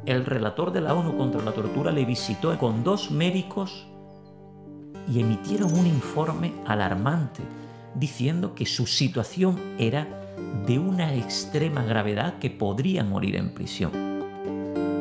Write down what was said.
el relator de la ONU contra la tortura le visitó con 2 médicos y emitieron un informe alarmante diciendo que su situación era de una extrema gravedad, que podría morir en prisión.